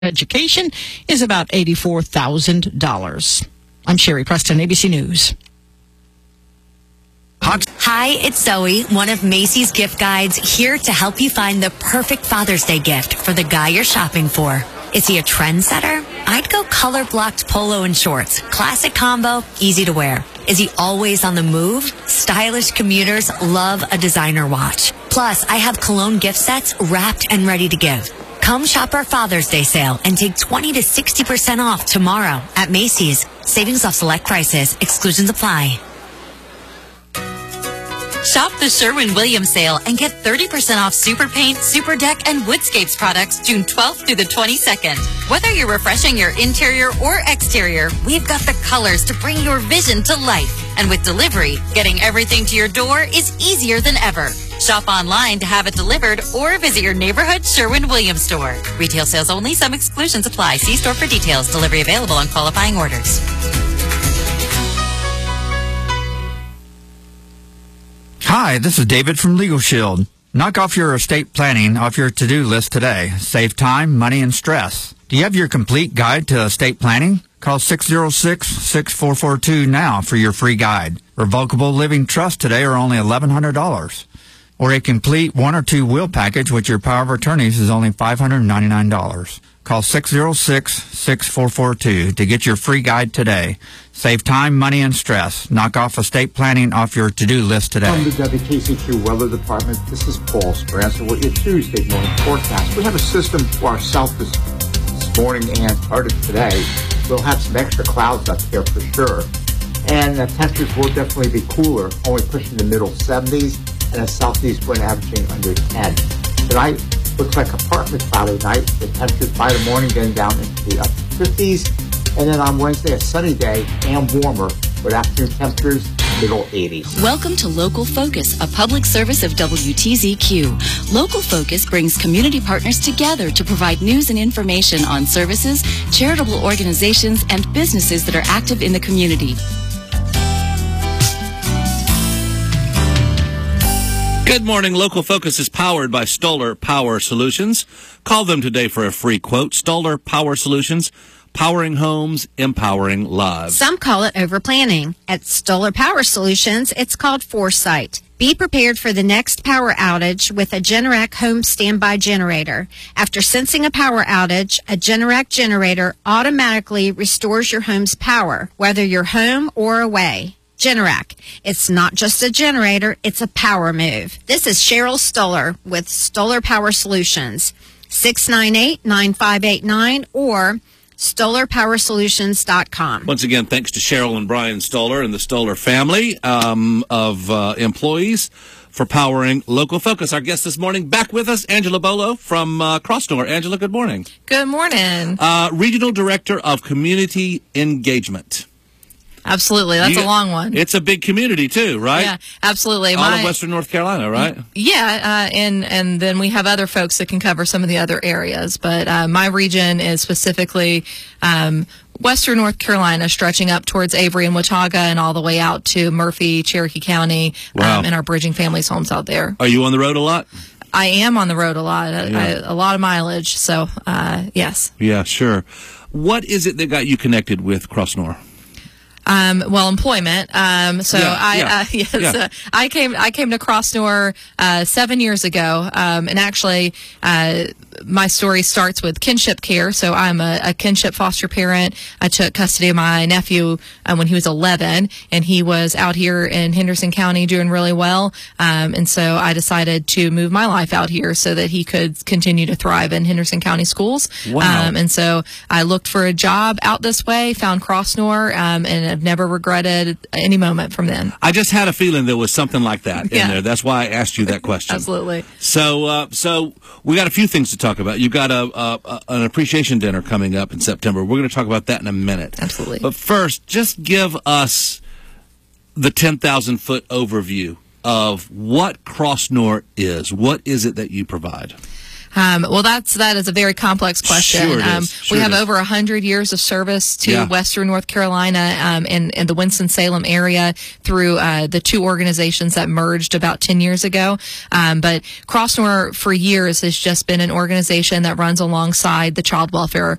education is about $84,000. I'm Sherry Preston, ABC News. Hi, it's Zoe, one of Macy's gift guides, here to help you find the perfect Father's Day gift for the guy you're shopping for. Is he a trendsetter? I'd go color-blocked polo and shorts. Classic combo, easy to wear. Is he always on the move? Stylish commuters love a designer watch. Plus, I have cologne gift sets wrapped and ready to give. Come shop our Father's Day sale and take 20 to 60% off tomorrow at Macy's. Savings off select prices. Exclusions apply. Shop the Sherwin-Williams sale and get 30% off Super Paint, Super Deck, and Woodscapes products June 12th through the 22nd. Whether you're refreshing your interior or exterior, we've got the colors to bring your vision to life. And with delivery, getting everything to your door is easier than ever. Shop online to have it delivered or visit your neighborhood Sherwin-Williams store. Retail sales only. Some exclusions apply. See store for details. Delivery available on qualifying orders. Hi, this is David from Legal Shield. Knock off your estate planning off your to-do list today. Save time, money, and stress. Do you have your complete guide to estate planning? Call 606-6442 now for your free guide. Revocable living trusts today are only $1,100. Or a complete 1 or 2 will package with your power of attorneys is only $599. Call 606-6442 to get your free guide today. Save time, money, and stress. Knock off estate planning off your to-do list today. From the WKCQ Weather Department, this is Paul Speranza with your Tuesday morning forecast. We have a system to our south this morning and part of today. We'll have some extra clouds up here for sure. And the temperatures will definitely be cooler, only pushing the middle 70s and a southeast wind averaging under 10. Tonight looks like a partly cloudy night. The temperatures by the morning getting down into the upper 50s. And then on Wednesday, a sunny day and warmer, with afternoon temperatures middle 80s. Welcome to Local Focus, a public service of WTZQ. Local Focus brings community partners together to provide news and information on services, charitable organizations, and businesses that are active in the community. Good morning. Local Focus is powered by Stoller Power Solutions. Call them today for a free quote. Stoller Power Solutions. Powering homes, empowering lives. Some call it overplanning. At Stoller Power Solutions, it's called foresight. Be prepared for the next power outage with a Generac home standby generator. After sensing a power outage, a Generac generator automatically restores your home's power, whether you're home or away. Generac. It's not just a generator, it's a power move. This is Cheryl Stoller with Stoller Power Solutions. 698-9589 or StollerPowerSolutions.com. Once again, thanks to Cheryl and Brian Stoller and the Stoller family of employees for powering Local Focus. Our guest this morning, back with us, Angela Bolo from Crossnor. Angela, good morning. Good morning. Regional Director of Community Engagement. Absolutely. That's a long one. It's a big community, too, right? Yeah, absolutely. All of Western North Carolina, right? Yeah, and then we have other folks that can cover some of the other areas. But my region is specifically Western North Carolina, stretching up towards Avery and Watauga and all the way out to Murphy, Cherokee County, and our bridging families' homes out there. Are you on the road a lot? I am on the road a lot, a lot of mileage. So, yes. Yeah, sure. What is it that got you connected with Crossnor? Well, employment. I came to Crossnor 7 years ago, and actually, my story starts with kinship care. So I'm a kinship foster parent. I took custody of my nephew when he was 11, and he was out here in Henderson County doing really well. And so I decided to move my life out here so that he could continue to thrive in Henderson County schools. Wow. And so I looked for a job out this way, found Crossnor, and I've never regretted any moment from then. I just had a feeling there was something like that in there. That's why I asked you that question. Absolutely. So we got a few things to talk about. You've got an appreciation dinner coming up in September. We're going to talk about that in a minute. Absolutely. But first, just give us the 10,000-foot overview of what Crossnor is. What is it that you provide? Well, that is a very complex question. Sure it is. Sure we have it is. over 100 years of service to Yeah. Western North Carolina and the Winston-Salem area through the two organizations that merged about 10 years ago. But Crossnor for years has just been an organization that runs alongside the child welfare